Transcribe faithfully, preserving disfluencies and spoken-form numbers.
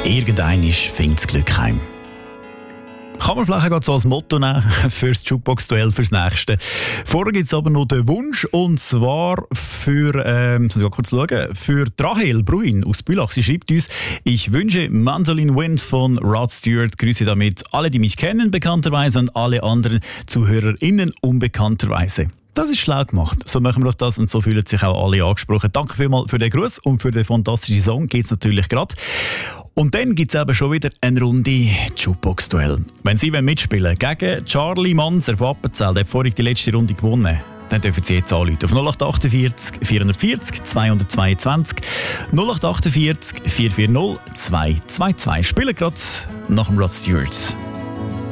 Irgendeinmal findet das Glück heim. Kann man vielleicht auch so als Motto nehmen fürs Jukebox-Duell fürs nächste. Vorher gibt es aber noch den Wunsch, und zwar für, ähm, muss ich kurz schauen, für Rahel Bruin aus Bülach. Sie schreibt uns: Ich wünsche Mandolin Wind von Rod Stewart. Grüße damit alle, die mich kennen, bekannterweise, und alle anderen ZuhörerInnen unbekannterweise. Das ist schlau gemacht. So machen wir doch das, und so fühlen sich auch alle angesprochen. Danke vielmals für den Gruß und für den fantastischen Song. Geht's natürlich gerade. Und dann gibt es eben schon wieder eine Runde Jukebox-Duell. Wenn Sie mitspielen wollen gegen Charlie Manser von Appenzell, der hat vorhin die letzte Runde gewonnen, dann dürfen Sie jetzt anrufen auf null acht achtundvierzig vierhundertvierzig zweihundertzweiundzwanzig null acht achtundvierzig vier vier null zwei zwei zwei. Spielen gerade nach dem Rod Stewart.